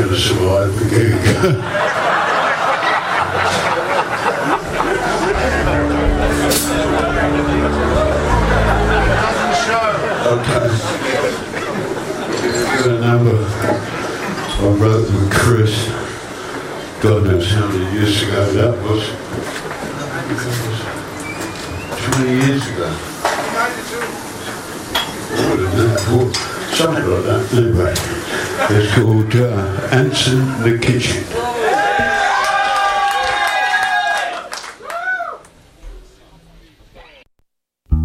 going to survive the gig. Okay. Got a number I wrote with Chris. God knows how many years ago that was. 20 years ago. More than that, something like that. Anyway, it's called Ants in the Kitchen.